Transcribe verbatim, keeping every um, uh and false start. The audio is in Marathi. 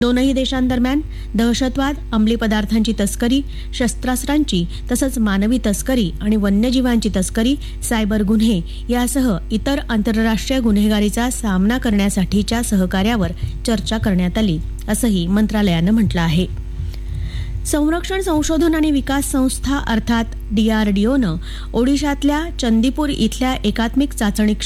दोनही देशांदरम्यान दहशतवाद, अंमली पदार्थांची तस्करी, शस्त्रास्त्रांची तसंच मानवी तस्करी आणि वन्यजीवांची तस्करी, सायबर गुन्हे यासह इतर आंतरराष्ट्रीय गुन्हेगारीचा सामना करण्यासाठीच्या सहकार्यावर चर्चा करण्यात आली, असंही मंत्रालयानं म्हटलं आहे. संरक्षण संशोधन आणि विकास संस्था अर्थात डीआरडीओनं ओडिशातल्या चंदीपूर इथल्या एकात्मिक चाचणी